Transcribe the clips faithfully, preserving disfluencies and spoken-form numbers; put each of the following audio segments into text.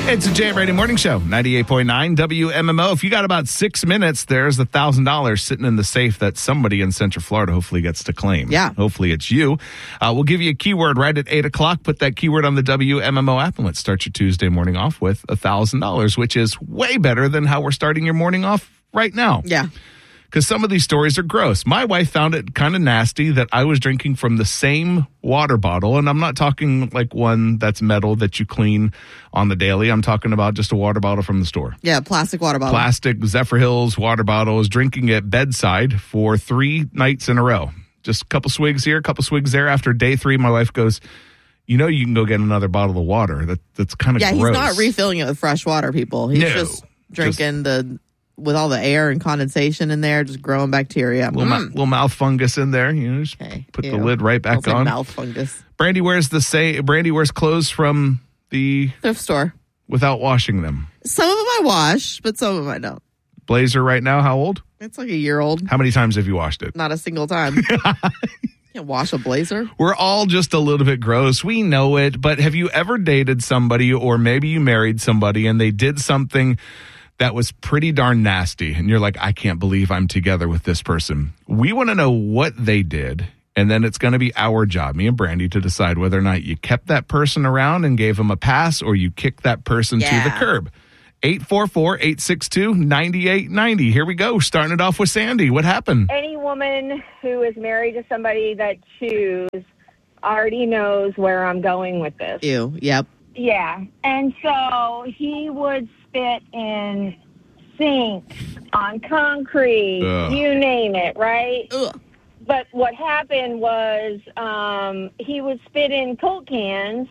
It's a Jay and Brady Morning Show, ninety-eight point nine W M M O. If you got about six minutes, there's one thousand dollars sitting in the safe that somebody in Central Florida hopefully gets to claim. Yeah. Hopefully it's you. Uh, we'll give you a keyword right at eight o'clock. Put that keyword on the W M M O app, and let's start your Tuesday morning off with one thousand dollars, which is way better than how we're starting your morning off right now. Yeah. Because some of these stories are gross. My wife found it kind of nasty that I was drinking from the same water bottle. And I'm not talking like one that's metal that you clean on the daily. I'm talking about just a water bottle from the store. Yeah, plastic water bottle. Plastic Zephyr Hills water bottle. I was drinking it bedside for three nights in a row. Just a couple swigs here, a couple swigs there. After day three, my wife goes, you know, you can go get another bottle of water. That That's kind of yeah, gross. He's not refilling it with fresh water, people. He's No, just drinking just, the... with all the air and condensation in there, just growing bacteria. Little, mm. ma- little mouth fungus in there. You know, just okay. put Ew. the lid right back I'll on. say mouth fungus. Brandy wears the say. Brandy wears clothes from the thrift store without washing them. Some of them I wash, but some of them I don't. Blazer right now, how old? It's like a year old. How many times have you washed it? Not a single time. Can't wash a blazer. We're all just a little bit gross. We know it. But have you ever dated somebody, or maybe you married somebody and they did something that was pretty darn nasty, and you're like, I can't believe I'm together with this person? We want to know what they did, and then it's going to be our job, me and Brandy, to decide whether or not you kept that person around and gave them a pass, or you kicked that person yeah. to the curb. eight four four, eight six two, nine eight nine zero. Here we go. Starting it off with Sandy. What happened? Any woman who is married to somebody that chews already knows where I'm going with this. Ew. Yep. Yeah. And so he would spit in sinks, on concrete, Ugh. you name it, right? Ugh. But what happened was um, he would spit in Coke cans,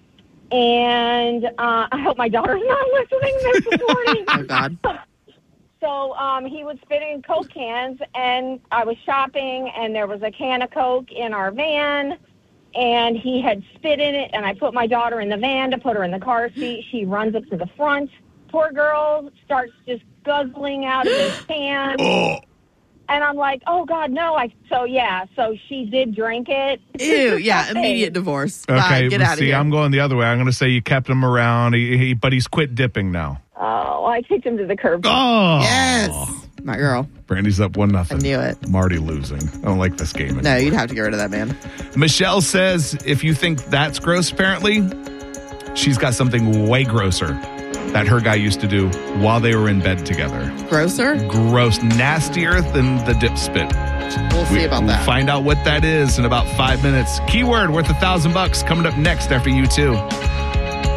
and uh, I hope my daughter's not listening this morning. Oh, God. So um, he would spit in Coke cans, and I was shopping, and there was a can of Coke in our van, and he had spit in it, and I put my daughter in the van to put her in the car seat. She runs up to the front. Poor girl starts just guzzling out of this can. Oh. And I'm like, oh, God, no. I So, yeah, so she did drink it. Ew, yeah, immediate divorce. Okay, Bye, get out of see, here. I'm going the other way. I'm going to say you kept him around, he, he, but he's quit dipping now. Oh, I kicked him to the curb. Oh. Yes. My girl. Brandy's up one nothing. I knew it. Marty losing. I don't like this game anymore. No, you'd have to get rid of that man. Michelle says if you think that's gross, apparently, she's got something way grosser that her guy used to do while they were in bed together. Grosser? Gross. Nastier than the dip spit. We'll see we, about we'll that. Find out what that is in about five minutes. Keyword worth a thousand bucks coming up next after you two.